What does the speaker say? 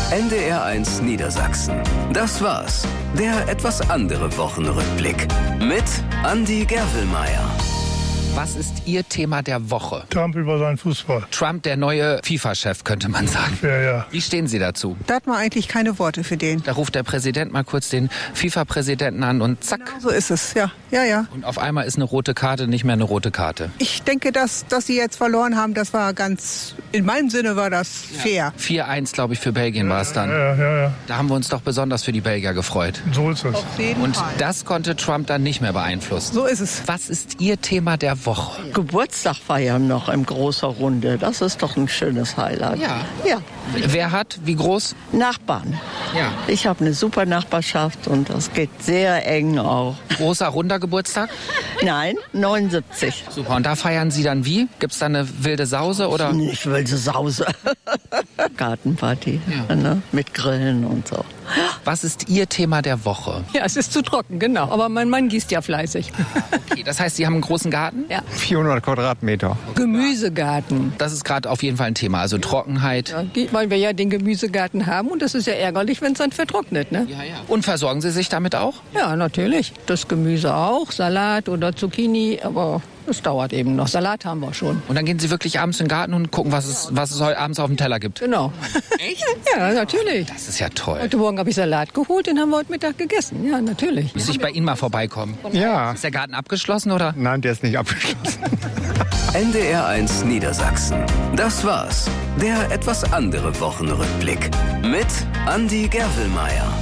NDR1 Niedersachsen. Das war's. Der etwas andere Wochenrückblick. Mit Andi Gerwelmeier. Was ist Ihr Thema der Woche? Trump über seinen Fußball. Trump, der neue FIFA-Chef, könnte man sagen. Ja. Wie stehen Sie dazu? Da hat man eigentlich keine Worte für den. Da ruft der Präsident mal kurz den FIFA-Präsidenten an und zack. Genau so ist es, ja. Und auf einmal ist eine rote Karte nicht mehr eine rote Karte. Ich denke, dass sie jetzt verloren haben, das war ganz, in meinem Sinne war das fair. 4-1, glaube ich, für Belgien war es dann. Ja. Da haben wir uns doch besonders für die Belgier gefreut. So ist es. Auf jeden Und Fall. das konnte Trump dann nicht mehr beeinflussen. So ist es. Was ist Ihr Thema der Woche? Geburtstag feiern noch in großer Runde. Das ist doch ein schönes Highlight. Ja. Wer hat, wie groß? Nachbarn. Ja. Ich habe eine super Nachbarschaft und das geht sehr eng auch. Großer, runder Geburtstag? Nein, 79. Super. Und da feiern Sie dann wie? Gibt es da eine wilde Sause oder? Ich will so Sause. Gartenparty, ne? Mit Grillen und so. Was ist Ihr Thema der Woche? Ja, es ist zu trocken, genau. Aber mein Mann gießt ja fleißig. Okay, das heißt, Sie haben einen großen Garten? Ja. 400 Quadratmeter. Gemüsegarten. Das ist gerade auf jeden Fall ein Thema, also Trockenheit. Ja, weil wir ja den Gemüsegarten haben und das ist ja ärgerlich, wenn es dann vertrocknet, ne? Ja. Und versorgen Sie sich damit auch? Ja, natürlich. Das Gemüse auch, Salat oder Zucchini, aber das dauert eben noch. Salat haben wir schon. Und dann gehen Sie wirklich abends in den Garten und gucken, was es heute abends auf dem Teller gibt? Genau. Echt? Ja, natürlich. Das ist ja toll. Heute Morgen habe ich Salat geholt, den haben wir heute Mittag gegessen. Ja, natürlich. Muss ich bei Ihnen mal vorbeikommen? Ja. Ist der Garten abgeschlossen, oder? Nein, der ist nicht abgeschlossen. NDR1 Niedersachsen. Das war's. Der etwas andere Wochenrückblick. Mit Andi Gerwelmeier.